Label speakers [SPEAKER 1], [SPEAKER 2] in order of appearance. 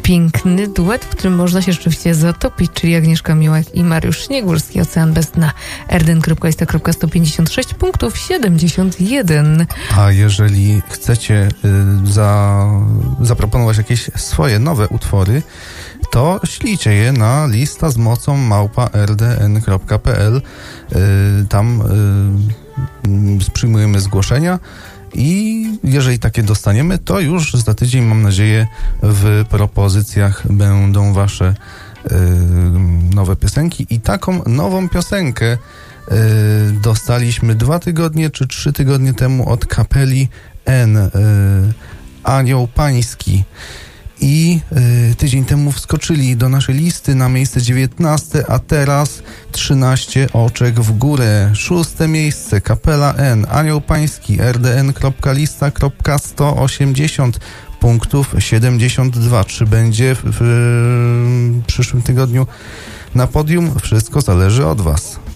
[SPEAKER 1] piękny duet, w którym można się rzeczywiście zatopić, czyli Agnieszka Miłek i Mariusz Śniegórski. Ocean bez dna. rdn.lista.156 punktów 71.
[SPEAKER 2] A jeżeli chcecie zaproponować jakieś swoje nowe utwory, to ślijcie je na lista_z@rdn.pl. Tam przyjmujemy zgłoszenia i jeżeli takie dostaniemy, to już za tydzień, mam nadzieję, w propozycjach będą wasze nowe piosenki. I taką nową piosenkę dostaliśmy 2 tygodnie czy 3 tygodnie temu od kapeli N, Anioł Pański. I tydzień temu wskoczyli do naszej listy na miejsce 19, a teraz 13 oczek w górę. 6. miejsce, kapela N, Anioł Pański, rdn.lista.180 punktów 72. Czy będzie w przyszłym tygodniu na podium? Wszystko zależy od was.